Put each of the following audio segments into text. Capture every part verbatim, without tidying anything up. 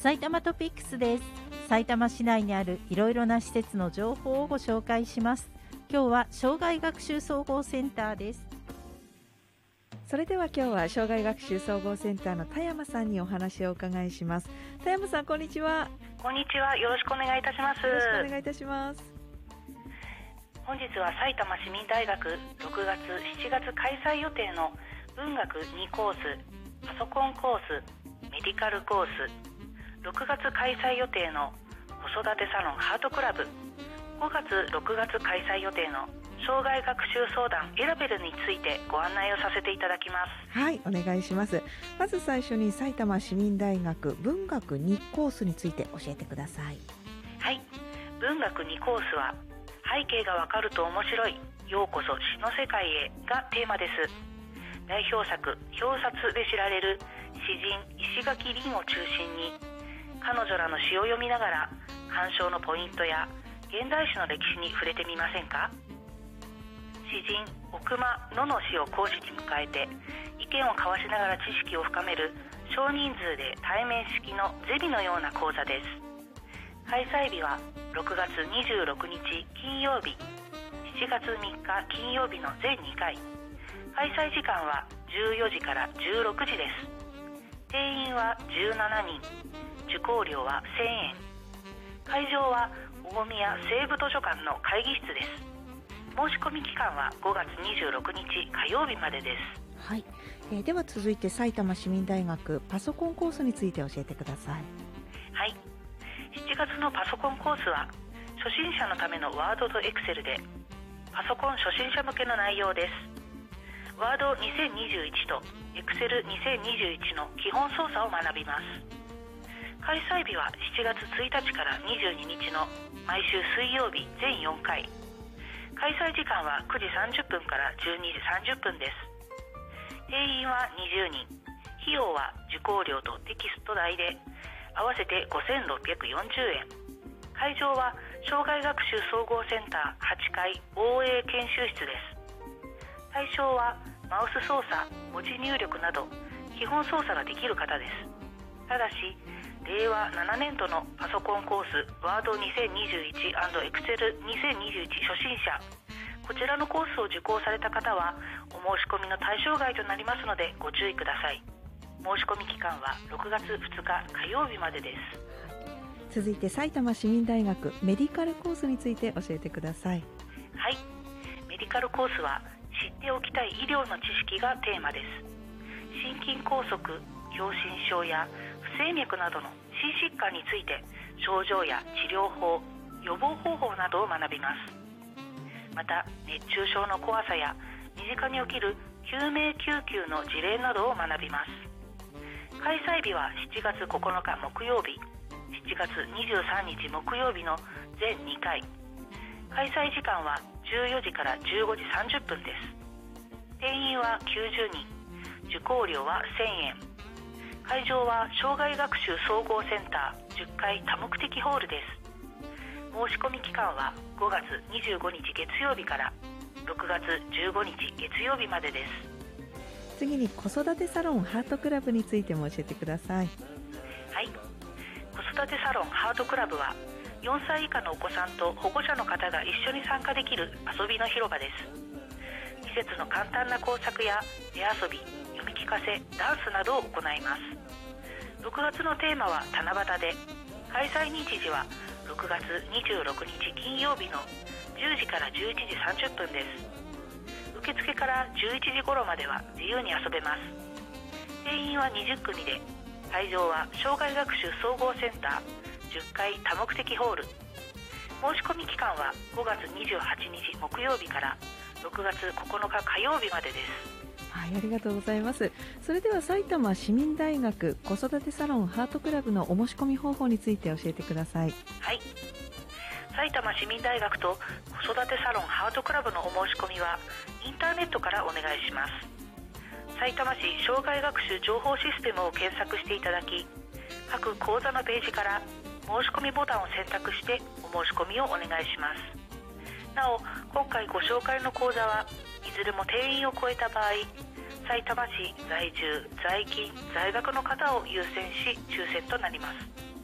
埼玉トピックスです。さいたま市内にあるいろいろな施設の情報をご紹介します。今日は障害学習総合センターです。 それでは今日は障害学習総合センターの田山さんにお話をお伺いします。田山さん、こんにちは。 こんにちは。よろしくお願いいたします。 よろしくお願いいたします。 本日は埼玉市民大学ろくがつしちがつ開催予定の文学にコース、パソコンコース、メディカルコース、ろくがつ開催予定の子育てサロンハートクラブ、ごがつろくがつ開催予定の障害学習相談エラベルについてご案内をさせていただきます。 はい、お願いします。まず最初に埼玉市民大学文学にコースについて教えてください。 はい、文学にコースは背景がわかると面白い、ようこそ詩の世界へがテーマです。代表作表札で知られる詩人石垣凛を中心に、彼女らの詩を読みながら鑑賞のポイントや現代詩の歴史に触れてみませんか。詩人奥間野の詩を講師に迎えて意見を交わしながら知識を深める少人数で対面式のゼミのような講座です。開催日はろくがつにじゅうろくにち金曜日、しちがつみっか金曜日の全にかい。開催時間はじゅうよじからじゅうろくじです。定員はじゅうななにん、受講料はせんえん。会場は大宮西部図書館の会議室です。申し込み期間はごがつにじゅうろくにち火曜日までです。 はい、えー、では続いて埼玉市民大学パソコンコースについて教えてください。 はい、しちがつのパソコンコースは初心者のためのワードとエクセルでパソコン初心者向けの内容です。ワードにせんにじゅういちとエクセルにせんにじゅういちの基本操作を学びます。開催日はしちがつついたちからにじゅうににちの毎週水曜日全よんかい。開催時間はくじさんじゅっぷんからじゅうにじさんじゅっぷんです。定員はにじゅうにん、費用は受講料とテキスト代で合わせてごせんろっぴゃくよんじゅうえん。会場は障害学習総合センターはちかい オーエー 研修室です。対象はマウス操作、文字入力など基本操作ができる方です。ただしれいわななねんどのパソコンコースワードにせんにじゅういち&エクセルにせんにじゅういち初心者、こちらのコースを受講された方はお申し込みの対象外となりますのでご注意ください。申し込み期間はろくがつふつか火曜日までです。 続いて埼玉市民大学メディカルコースについて教えてください。 はい、メディカルコースは知っておきたい医療の知識がテーマです。心筋梗塞、狭心症や不整脈などの心疾患について症状や治療法、予防方法などを学びます。また熱中症の怖さや身近に起きる救命救急の事例などを学びます。開催日はしちがつここのか木曜日、しちがつにじゅうさんにち木曜日の全にかい。開催時間はじゅうよじからじゅうごじさんじゅっぷんです。定員はきゅうじゅうにん、受講料はせんえん。会場は障害学習総合センターじゅっかい多目的ホールです。申し込み期間はごがつにじゅうごにち月曜日からろくがつじゅうごにち月曜日までです。 次に子育てサロンハートクラブについても教えてください。 はい、子育てサロンハートクラブはよんさい以下のお子さんと保護者の方が一緒に参加できる遊びの広場です。季節の簡単な工作や手遊び、読み聞かせ、ダンスなどを行います。ろくがつのテーマは七夕で、開催日時はろくがつにじゅうろくにち金曜日のじゅうじからじゅういちじさんじゅっぷんです。受付からじゅういちじ頃までは自由に遊べます。定員はにじゅっくみで、会場は障害学習総合センターじゅっかい多目的ホール。申し込み期間はごがつにじゅうはちにち木曜日からろくがつここのか火曜日までです。 はい、ありがとうございます。それでは埼玉市民大学子育てサロンハートクラブのお申し込み方法について教えてください。 はい、埼玉市民大学と子育てサロンハートクラブのお申し込みはインターネットからお願いします。埼玉市障害学習情報システムを検索していただき、各講座のページから申し込みボタンを選択してお申し込みをお願いします。なお、今回ご紹介の講座はいずれも定員を超えた場合、さいたま市在住、在勤、在学の方を優先し抽選となります。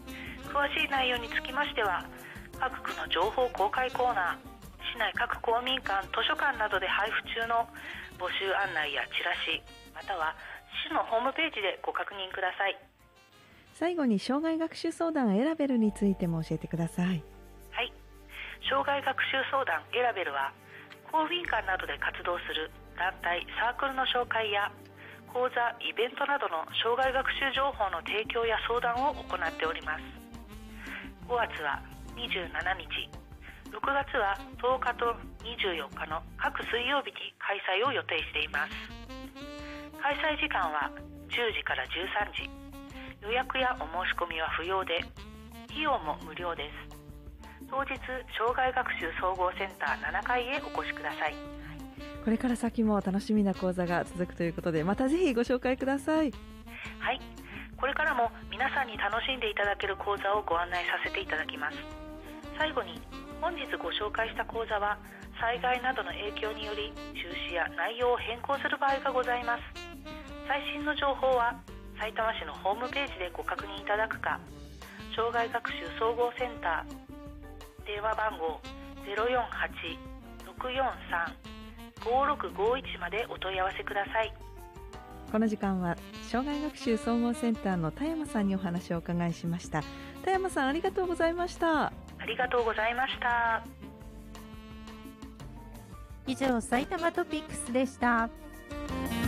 詳しい内容につきましては、各区の情報公開コーナー、市内各公民館、図書館などで配布中の募集案内やチラシ、または市のホームページでご確認ください。 最後に障害学習相談エラベルについても教えてください。 はい、障害学習相談エラベルは公民館などで活動する団体サークルの紹介や講座イベントなどの障害学習情報の提供や相談を行っております。ごがつはにじゅうしちにち、ろくがつはとおかとにじゅうよっかの各水曜日に開催を予定しています。開催時間はじゅうじからじゅうさんじ、予約やお申し込みは不要で、費用も無料です。当日、障害学習総合センターななかいへお越しください。 これから先も楽しみな講座が続くということで、またぜひご紹介ください。 はい、これからも皆さんに楽しんでいただける講座をご案内させていただきます。最後に、本日ご紹介した講座は災害などの影響により中止や内容を変更する場合がございます。最新の情報はさいたま市のホームページでご確認いただくか、障害学習総合センター電話番号 ゼロよんはち ろくよんさん ごろくごいち までお問い合わせください。 この時間は障害学習総合センターの田山さんにお話をお伺いしました。田山さん、ありがとうございました。 ありがとうございました。 以上、埼玉トピックスでした。